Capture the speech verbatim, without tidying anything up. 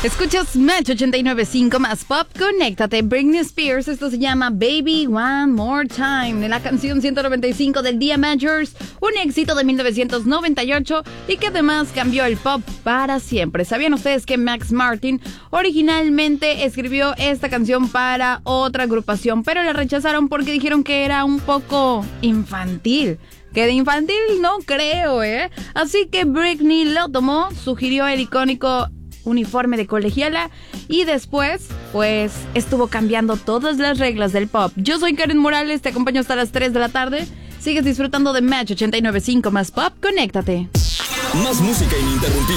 Escuchas Match ochenta y nueve punto cinco más Pop, conéctate. Britney Spears, esto se llama Baby One More Time, de la canción ciento noventa y cinco del día Majors, un éxito de mil novecientos noventa y ocho y que además cambió el pop para siempre. ¿Sabían ustedes que Max Martin originalmente escribió esta canción para otra agrupación, pero la rechazaron porque dijeron que era un poco infantil? Que de infantil no creo, ¿eh? Así que Britney lo tomó, sugirió el icónico uniforme de colegiala y después, pues, estuvo cambiando todas las reglas del pop. Yo soy Karen Morales, te acompaño hasta las tres de la tarde. Sigues disfrutando de Match ochenta y nueve punto cinco más Pop, conéctate. Más música ininterrumpida.